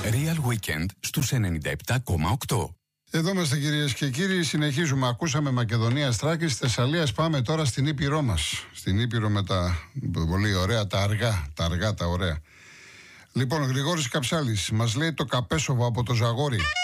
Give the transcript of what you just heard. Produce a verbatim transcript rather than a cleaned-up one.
Real Weekend στους ενενήντα επτά κόμμα οκτώ. Εδώ είμαστε κυρίες και κύριοι, συνεχίζουμε. Ακούσαμε Μακεδονία, Θράκης, Θεσσαλίας. Πάμε τώρα στην Ήπειρό μας. Στην Ήπειρο με τα πολύ ωραία, τα αργά, τα αργά, τα ωραία. Λοιπόν, ο Γρηγόρης Καψάλης μας λέει το Καπέσοβο από το Ζαγόρι.